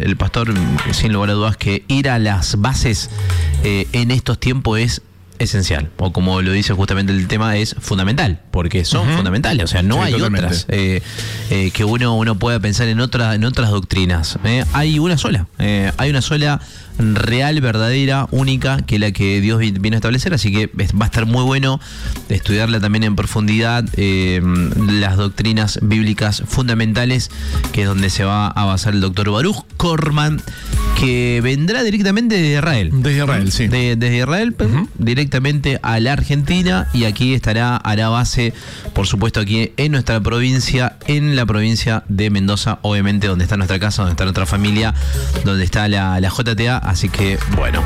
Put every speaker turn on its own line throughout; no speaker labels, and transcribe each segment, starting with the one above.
el pastor, sin lugar a dudas, que ir a las bases en estos tiempos es esencial, o como lo dice justamente el tema, es fundamental, porque son fundamentales, o sea, no hay totalmente otras que uno pueda pensar en otras doctrinas. Hay una sola real, verdadera, única, que es la que Dios vino a establecer, así que va a estar muy bueno estudiarla también en profundidad, las doctrinas bíblicas fundamentales, que es donde se va a basar el doctor Baruch Korman, que vendrá directamente de Israel.
Desde Israel, sí.
Desde Israel, directamente a la Argentina, y aquí hará base, por supuesto, aquí en nuestra provincia, en la provincia de Mendoza, obviamente, donde está nuestra casa, donde está nuestra familia, donde está la JTA. Así que, bueno,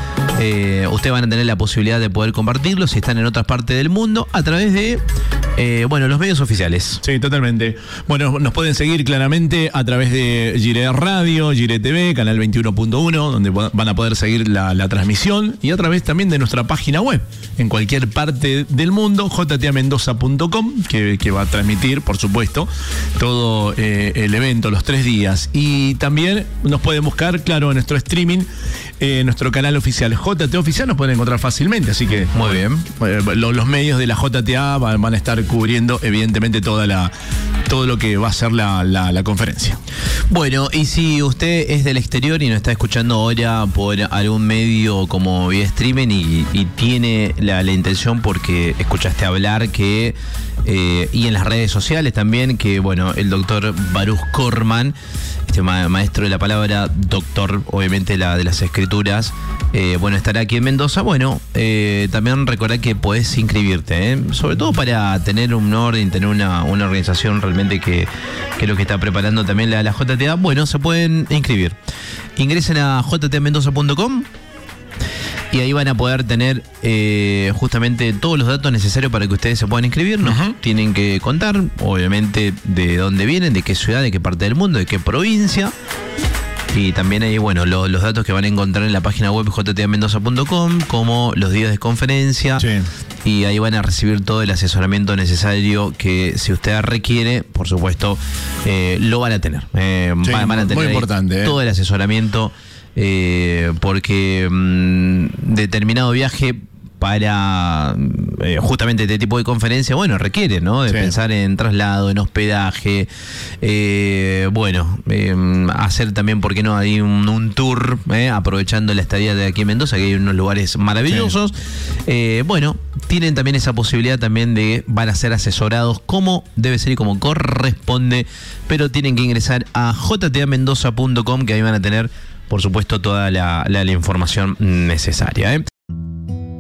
ustedes van a tener la posibilidad de poder compartirlo si están en otras partes del mundo a través de, los medios oficiales.
Sí, totalmente. Bueno, nos pueden seguir claramente a través de Gire Radio, Gire TV, canal 21.1, donde van a poder seguir la transmisión, y a través también de nuestra página web, en cualquier parte del mundo, jtamendoza.com, que va a transmitir, por supuesto, todo el evento, los 3 días. Y también nos pueden buscar, claro, en nuestro streaming, nuestro canal oficial, JTA Oficial, nos pueden encontrar fácilmente, así que
muy bien.
Los medios de la JTA van a estar cubriendo, evidentemente, todo lo que va a ser la conferencia.
Bueno, y si usted es del exterior y nos está escuchando ahora por algún medio como vía streaming y tiene la intención, porque escuchaste hablar que y en las redes sociales también, que bueno, el doctor Baruch Korman, este maestro de la palabra, doctor obviamente de las escrituras, bueno, estará aquí en Mendoza. Bueno, también recordá que podés inscribirte, sobre todo para tener un orden, tener una organización realmente que es lo que está preparando también la JTA. Bueno, se pueden inscribir. Ingresen a jtamendoza.com y ahí van a poder tener justamente todos los datos necesarios para que ustedes se puedan inscribir. Tienen que contar, obviamente, de dónde vienen, de qué ciudad, de qué parte del mundo, de qué provincia. Y también hay, bueno, los datos que van a encontrar en la página web jtamendoza.com, como los días de conferencia. Sí. Y ahí van a recibir todo el asesoramiento necesario que, si usted requiere, por supuesto, lo van a tener.
Sí, van a tener muy importante,
todo el asesoramiento, porque determinado viaje para justamente este tipo de conferencia, bueno, requiere, ¿no? De pensar en traslado, en hospedaje, hacer también, ¿por qué no? Hay un tour, aprovechando la estadía de aquí en Mendoza, que hay unos lugares maravillosos. Bueno, tienen también esa posibilidad también de, van a ser asesorados como debe ser y como corresponde, pero tienen que ingresar a jtamendoza.com, que ahí van a tener, por supuesto, toda la información necesaria.